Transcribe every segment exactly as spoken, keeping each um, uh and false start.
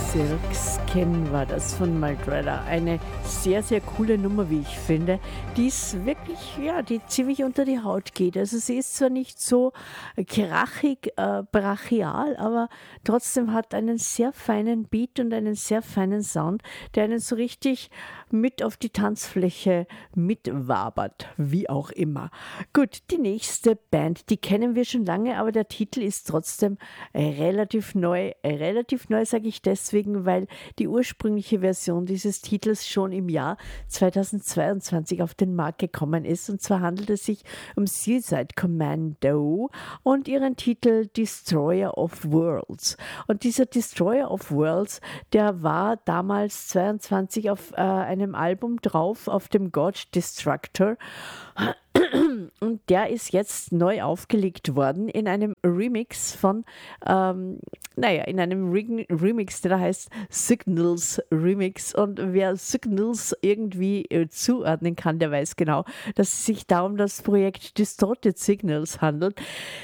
Silkskin war das von Maldreda. Eine sehr, sehr coole Nummer, wie ich finde, die ist wirklich, ja, die ziemlich unter die Haut geht. Also sie ist zwar nicht so krachig, äh, brachial, aber trotzdem hat einen sehr feinen Beat und einen sehr feinen Sound, der einen so richtig mit auf die Tanzfläche mitwabert, wie auch immer. Gut, die nächste Band, die kennen wir schon lange, aber der Titel ist trotzdem relativ neu. Relativ neu sage ich deswegen, weil die ursprüngliche Version dieses Titels schon im Jahr zweitausendzweiundzwanzig auf den Markt gekommen ist. Und zwar handelt es sich um Suicide Commando und ihren Titel Destroyer of Worlds. Und dieser Destroyer of Worlds, der war damals zweiundzwanzig auf äh, einem Album drauf, auf dem God Destructor. Und der ist jetzt neu aufgelegt worden in einem Remix von, ähm, naja, in einem Re- Remix, der da heißt Signals Remix. Und wer Signals irgendwie äh, zuordnen kann, der weiß genau, dass es sich da um das Projekt Distorted Signals handelt,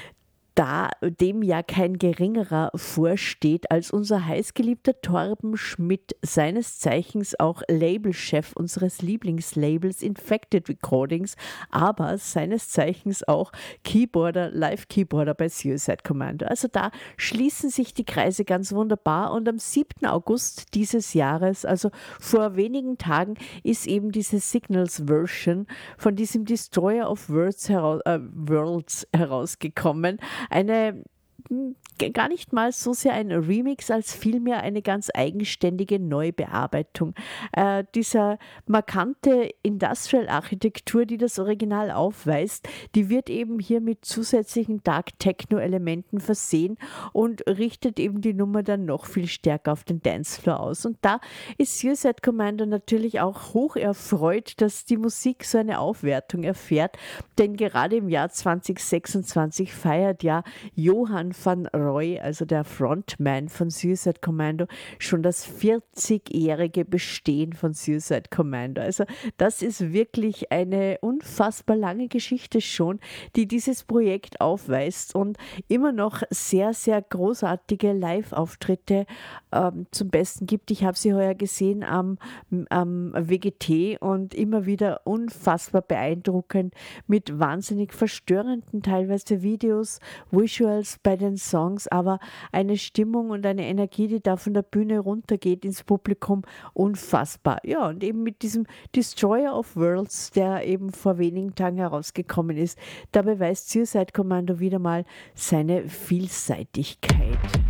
da dem ja kein geringerer vorsteht als unser heißgeliebter Torben Schmidt, seines Zeichens auch Labelchef unseres Lieblingslabels Infected Recordings, aber seines Zeichens auch Keyboarder, Live-Keyboarder bei Suicide Commando. Also da schließen sich die Kreise ganz wunderbar und am siebten August dieses Jahres, also vor wenigen Tagen, ist eben diese Signals-Version von diesem Destroyer of Worlds, heraus, äh, Worlds herausgekommen. Eine gar nicht mal so sehr ein Remix, als vielmehr eine ganz eigenständige Neubearbeitung. Äh, dieser markante Industrial-Architektur, die das Original aufweist, die wird eben hier mit zusätzlichen Dark-Techno-Elementen versehen und richtet eben die Nummer dann noch viel stärker auf den Dancefloor aus. Und da ist Suicide Commando natürlich auch hoch erfreut, dass die Musik so eine Aufwertung erfährt, denn gerade im Jahr zweitausendsechsundzwanzig feiert ja Johann van Roy, also der Frontman von Suicide Commando, schon das vierzigjährige Bestehen von Suicide Commando. Also das ist wirklich eine unfassbar lange Geschichte schon, die dieses Projekt aufweist und immer noch sehr, sehr großartige Live-Auftritte ähm, zum Besten gibt. Ich habe sie heuer gesehen am, am W G T und immer wieder unfassbar beeindruckend mit wahnsinnig verstörenden teilweise Videos, Visuals bei den Songs, aber eine Stimmung und eine Energie, die da von der Bühne runtergeht ins Publikum, unfassbar. Ja, und eben mit diesem Destroyer of Worlds, der eben vor wenigen Tagen herausgekommen ist, da beweist Suicide Commando wieder mal seine Vielseitigkeit.